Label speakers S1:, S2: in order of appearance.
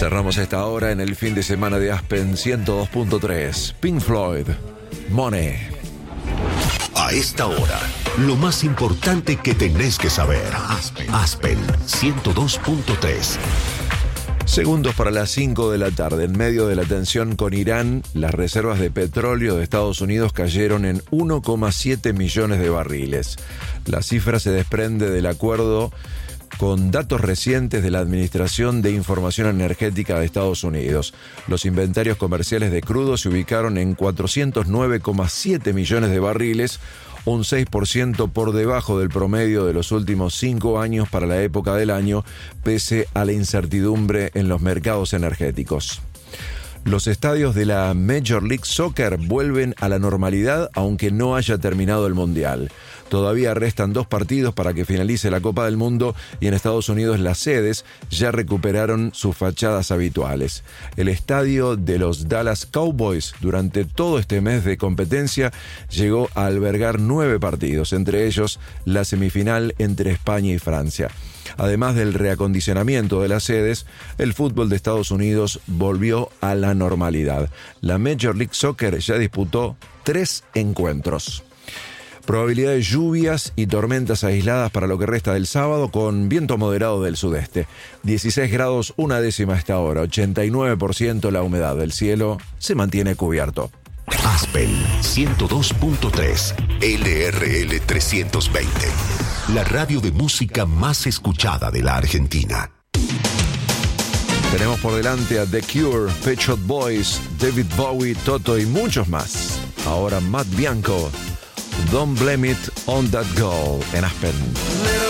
S1: Cerramos esta hora en el fin de semana de Aspen 102.3. Pink Floyd, Money.
S2: A esta hora, lo más importante que tenés que saber. Aspen 102.3.
S1: Segundos para las 5 de la tarde. En medio de la tensión con Irán, las reservas de petróleo de Estados Unidos cayeron en 1,7 millones de barriles. La cifra se desprende del acuerdo con datos recientes de la Administración de Información Energética de Estados Unidos. Los inventarios comerciales de crudo se ubicaron en 409,7 millones de barriles, un 6% por debajo del promedio de los últimos 5 años para la época del año, pese a la incertidumbre en los mercados energéticos. Los estadios de la Major League Soccer vuelven a la normalidad, aunque no haya terminado el Mundial. Todavía restan 2 partidos para que finalice la Copa del Mundo y en Estados Unidos las sedes ya recuperaron sus fachadas habituales. El estadio de los Dallas Cowboys durante todo este mes de competencia llegó a albergar 9 partidos, entre ellos la semifinal entre España y Francia. Además del reacondicionamiento de las sedes, el fútbol de Estados Unidos volvió a la normalidad. La Major League Soccer ya disputó 3 encuentros. Probabilidad de lluvias y tormentas aisladas para lo que resta del sábado, con viento moderado del sudeste. 16 grados 1/10 a esta hora, 89% la humedad del cielo se mantiene cubierto.
S2: Aspen 102.3, LRL 320. La radio de música más escuchada de la Argentina.
S1: Tenemos por delante a The Cure, Pet Shop Boys, David Bowie, Toto y muchos más. Ahora Matt Bianco, Don't Blame It on That Girl en Aspen.